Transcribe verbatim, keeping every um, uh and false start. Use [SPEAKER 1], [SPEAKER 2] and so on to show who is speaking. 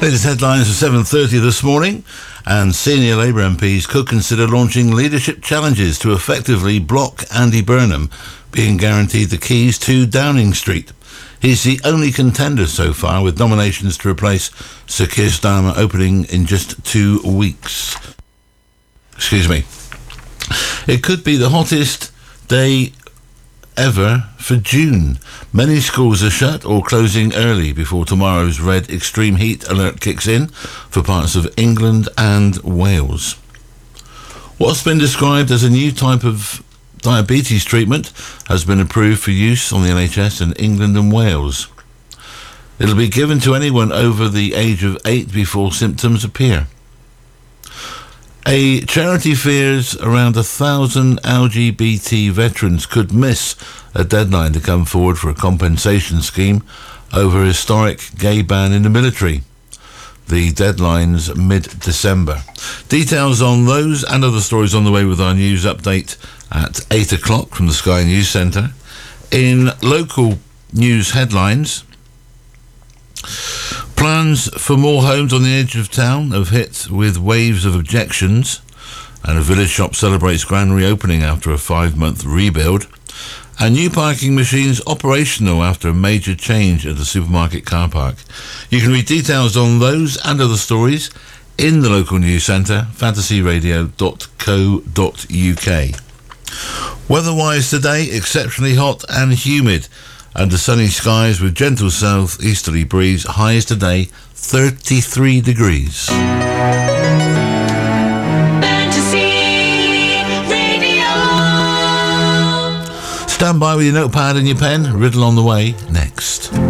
[SPEAKER 1] Latest headlines for seven thirty this morning, and senior Labour M Ps could consider launching leadership challenges to effectively block Andy Burnham being guaranteed the keys to Downing Street. He's the only contender so far, with nominations to replace Sir Keir Starmer opening in just two weeks. Excuse me. It could be the hottest day ever for June. Many schools are shut or closing early before tomorrow's red extreme heat alert kicks in for parts of England and Wales. What's been described as a new type of diabetes treatment has been approved for use on the N H S in England and Wales. It'll be given to anyone over the age of eight before symptoms appear. A charity fears around a thousand L G B T veterans could miss a deadline to come forward for a compensation scheme over a historic gay ban in the military. The deadline's mid-December. Details on those and other stories on the way with our news update at eight o'clock from the Sky News Centre. In local news headlines, plans for more homes on the edge of town have hit with waves of objections, and a village shop celebrates grand reopening after a five-month rebuild, and new parking machines operational after a major change at the supermarket car park. You can read details on those and other stories in the local news centre, fantasy radio dot co dot uk. Weather-wise today, exceptionally hot and humid, under sunny skies with gentle south-easterly breeze. Highs today, thirty-three degrees.
[SPEAKER 2] Fantasy Radio.
[SPEAKER 1] Stand by with your notepad and your pen. Riddle on the way next.